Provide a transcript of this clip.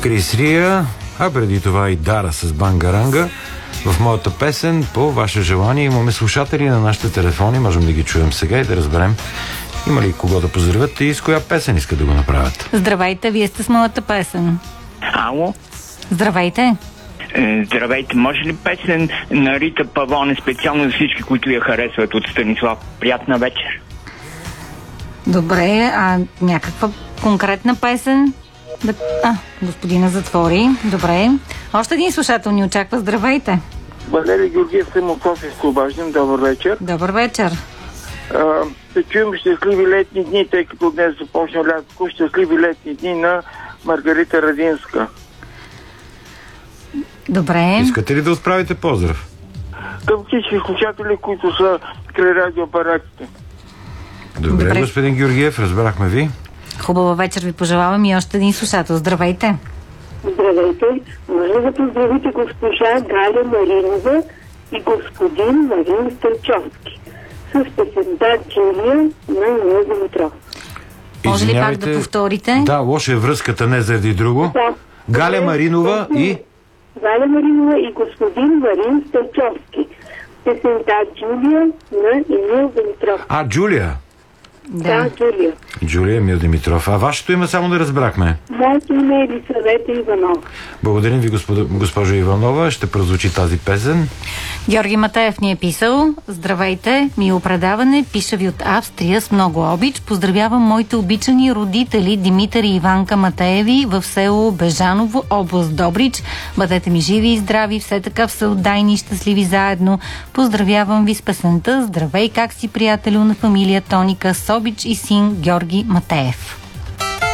Крис Рия, а преди това и Дара с Бангаранга. В моята песен, по ваше желание, имаме слушатели на нашите телефони. Можем да ги чуем сега и да разберем има ли кого да поздравят и с коя песен искат да го направят. Здравейте, вие сте с моята песен. Ало? Здравейте. Здравейте, може ли песен на Рита Павоне, специално за всички, които я харесват, от Станислав? Приятна вечер. Добре, а някаква конкретна песен? Господина затвори. Добре. Още един слушател ни очаква. Здравейте. Валерий Георгиев, съм от Софийско обаждам. Добър вечер. Добър вечер. Ще чуем щастливи летни дни, тъй като днес започна лятко. Щастливи летни дни на Маргарита Радинска. Добре. Искате ли да отправите поздрав? Към всички слушатели, които са край радиоапаратите. Добре, господин Георгиев, разбрахме ви. Хубава вечер ви пожелавам и още един слушател. Здравейте. Здравейте. Може да поздравите госпожа Галя Маринова и господин Марин Стърчовски с песента Джулия на Емил Димитров. Може ли пак да повторите? Да, лоша е връзката, не заради друго. Да. Галя Маринова и... Галя Маринова и господин Марин Стърчовски. Песента Джулия на Емил Димитров. Джулия. Да, Джулия. Джулия Емил Димитров. А вашето име само да разбрахме. Моето име е Елисавета Иванова. Благодарим ви, госпожа Иванова. Ще прозвучи тази песен. Георги Матеев ни е писал: здравейте, мило предаване, пиша ви от Австрия с много обич. Поздравявам моите обичани родители Димитър и Иванка Матееви в село Бежаново, област Добрич. Бъдете ми живи и здрави, все така всеотдайни и щастливи заедно. Поздравявам ви с песента "Здравей, как си, приятелю", на фамилия Тоника Собич и син Георги Матеев.